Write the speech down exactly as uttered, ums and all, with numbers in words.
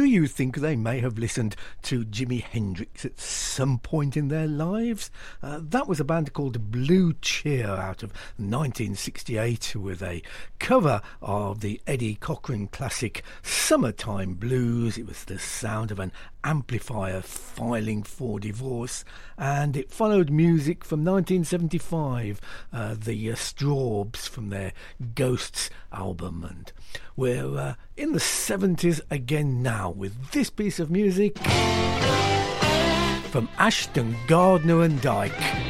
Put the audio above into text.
you think they may have listened to Jimi Hendrix at some point in their lives? Uh, that was a band called Blue Cheer out of nineteen sixty-eight with a cover of the Eddie Cochran classic Summertime Blues. It was the sound of an amplifier filing for divorce, and it followed music from nineteen seventy-five, uh, the uh, Strawbs from their Ghosts album, and we're uh, in the seventies again now with this piece of music from Ashton Gardner and Dyke.